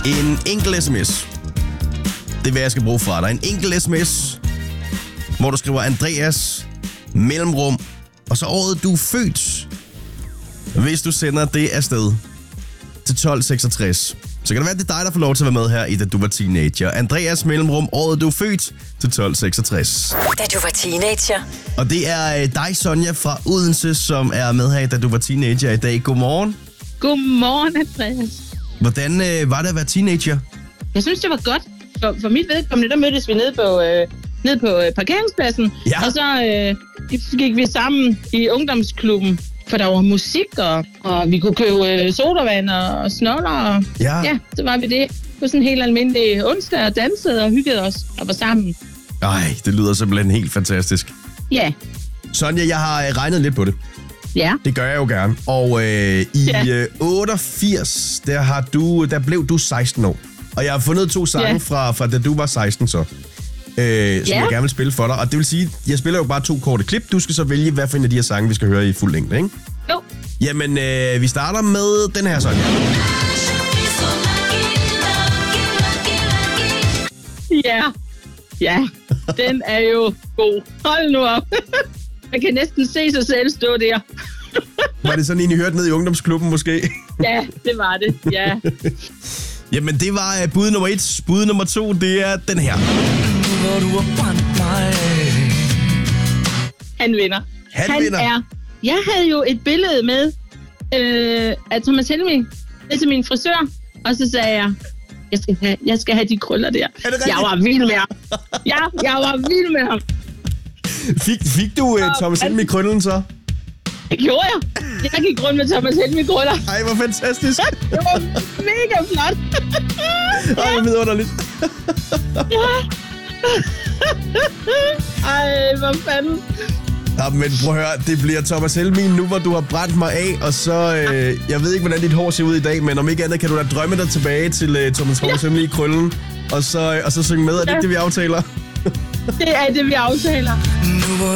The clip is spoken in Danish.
En enkelt sms. Det er, hvad jeg skal bruge fra dig. En enkelt sms, hvor du skriver Andreas, mellemrum, og så året, du er født. Hvis du sender det afsted til 1266, så kan det være, at det er dig, der får lov til at være med her i Da Du Var Teenager. Andreas, mellemrum, året, du er født til 1266. Da du var teenager. Og det er dig, Sonja fra Odense, som er med her, Da Du Var Teenager i dag. Godmorgen. Godmorgen, Andreas. Hvordan var det at være teenager? Jeg synes, det var godt. For mit vedkommende, der mødtes vi nede på parkeringspladsen. Ja. Og så gik vi sammen i ungdomsklubben. For der var musik, og vi kunne købe sodavand og snoller. Ja. Så var vi det på sådan en helt almindelig onsdag og dansede og hyggede os og var sammen. Ej, det lyder simpelthen helt fantastisk. Ja. Sonja, jeg har regnet lidt på det. Ja. Det gør jeg jo gerne. Og i 88, der blev du 16 år. Og jeg har fundet 2 sange fra da du var 16 så. Som jeg gerne vil spille for dig. Og det vil sige, jeg spiller jo bare 2 korte klip. Du skal så vælge, hvad for en af de her sange, vi skal høre i fuld længde, ikke? Jo. Jamen, vi starter med den her, Sonja. Ja, den er jo god. Hold nu op. Man kan næsten se sig selv stå der. Var det sådan en, I hørte ned i ungdomsklubben måske? Ja, det var det, ja. Jamen, det var bud nummer 1. Bud nummer 2, det er den her. Han vinder. Han vinder? Jeg havde jo et billede med af Thomas Helmig til min frisør, og så sagde jeg skal have de krøller der. Jeg var vild med ham. Ja, jeg var vild med ham. Fik du Thomas Helmig krøllen så? Det gjorde jeg. Jeg gik rundt med Thomas Helmig krøller. Ej, hvor fantastisk. Det var mega flot. Ej, hvor vidunderligt. Ej, hvor fanden. Ja, men prøv at høre, det bliver Thomas Helmig nu, hvor du har brændt mig af, og så, jeg ved ikke, hvordan dit hår ser ud i dag, men om ikke andet kan du da drømme dig tilbage til Thomas Helmig i krøllen, og så synge med. Er det ikke det, vi aftaler? Det er det, vi aftaler.